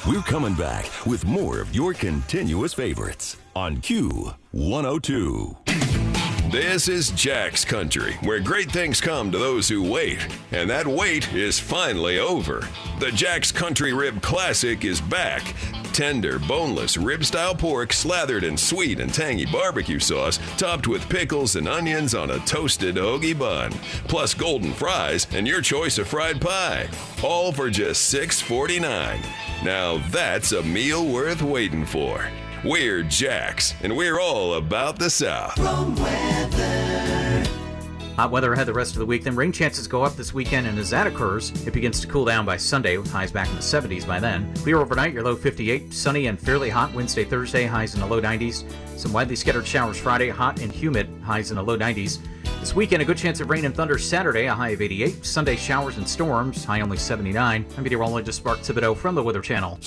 We're coming back with more of your continuous favorites on Q102. This is Jack's Country, where great things come to those who wait. And that wait is finally over. The Jack's Country Rib Classic is back. Tender, boneless, rib-style pork slathered in sweet and tangy barbecue sauce, topped with pickles and onions on a toasted hoagie bun. Plus golden fries and your choice of fried pie. All for just $6.49. Now that's a meal worth waiting for. We're Jack's, and we're all about the South. Hot weather ahead the rest of the week, then rain chances go up this weekend, and as that occurs, it begins to cool down by Sunday with highs back in the 70s by then. Clear overnight, your low 58, sunny and fairly hot Wednesday, Thursday, highs in the low 90s. Some widely scattered showers Friday, hot and humid, highs in the low 90s. This weekend, a good chance of rain and thunder Saturday, a high of 88. Sunday, showers and storms, high only 79. I'm meteorologist Mark Thibodeau from the Weather Channel.